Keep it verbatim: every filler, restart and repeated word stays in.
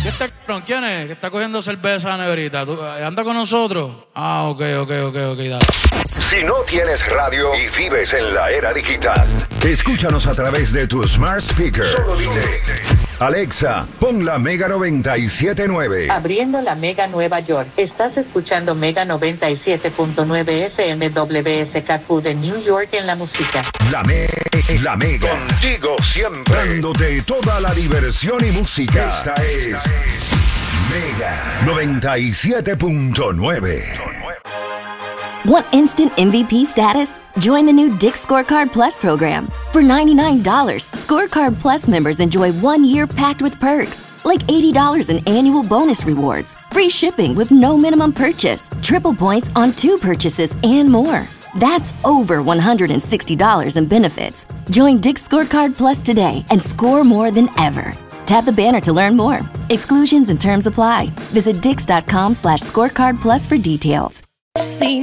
este cabrón? ¿Quién es? Que está cogiendo cerveza en la neverita. ¿Tú, ¿Anda con nosotros? Ah, ok, ok, ok, ok, dale. Si no tienes radio y vives en la era digital, escúchanos a través de tu smart speaker. Solo dile: Alexa, pon la Mega noventa y siete punto nueve. Abriendo la Mega Nueva York. Estás escuchando Mega noventa y siete punto nueve F M W S K Q de New York en la música. La, me la Mega. Contigo siempre. Dándote toda la diversión y música. Esta es Mega noventa y siete punto nueve. Want instant M V P status? Join the new Dick's Scorecard Plus program. For ninety-nine dollars, Scorecard Plus members enjoy one year packed with perks, like eighty dollars in annual bonus rewards, free shipping with no minimum purchase, triple points on two purchases, and more. That's over one hundred sixty dollars in benefits. Join Dick's Scorecard Plus today and score more than ever. Tap the banner to learn more. Exclusions and terms apply. Visit dix.com slash scorecard plus for details.